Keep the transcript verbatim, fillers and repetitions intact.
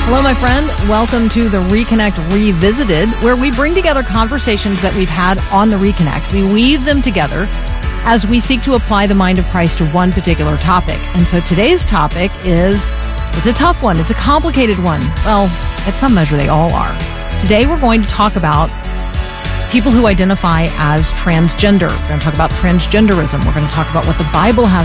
Hello, my friend. Welcome to the Reconnect Revisited, where we bring together conversations that we've had on the Reconnect. We weave them together as we seek to apply the mind of Christ to one particular topic. And so today's topic is, it's a tough one. It's a complicated one. Well, at some measure, they all are. Today, we're going to talk about people who identify as transgender. We're going to talk about transgenderism. We're going to talk about what the Bible has